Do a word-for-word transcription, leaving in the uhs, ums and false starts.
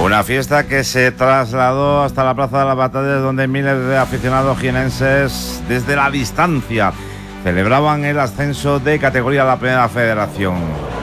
Una fiesta que se trasladó hasta la Plaza de las Batallas, donde miles de aficionados jienenses desde la distancia celebraban el ascenso de categoría a la Primera Federación.